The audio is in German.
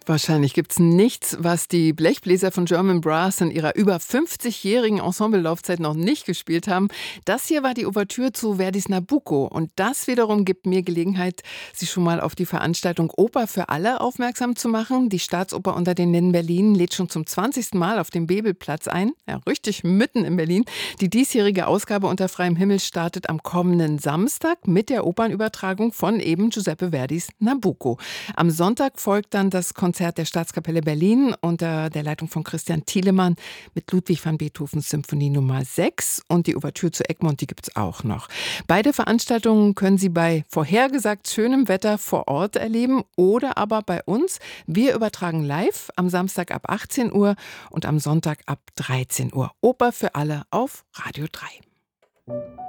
Wahrscheinlich gibt's nichts, was die Blechbläser von German Brass in ihrer über 50-jährigen Ensemble-Laufzeit noch nicht gespielt haben. Das hier war die Ouvertüre zu Verdis Nabucco. Und das wiederum gibt mir Gelegenheit, Sie schon mal auf die Veranstaltung Oper für alle aufmerksam zu machen. Die Staatsoper unter den Linden Berlin lädt schon zum 20. Mal auf dem Bebelplatz ein. Ja, richtig mitten in Berlin. Die diesjährige Ausgabe unter freiem Himmel startet am kommenden Samstag mit der Opernübertragung von eben Giuseppe Verdis Nabucco. Am Sonntag folgt dann das Konzert der Staatskapelle Berlin unter der Leitung von Christian Thielemann mit Ludwig van Beethovens Symphonie Nummer 6 und die Ouvertüre zu Egmont, die gibt es auch noch. Beide Veranstaltungen können Sie bei vorhergesagt schönem Wetter vor Ort erleben oder aber bei uns. Wir übertragen live am Samstag ab 18 Uhr und am Sonntag ab 13 Uhr. Oper für alle auf Radio 3.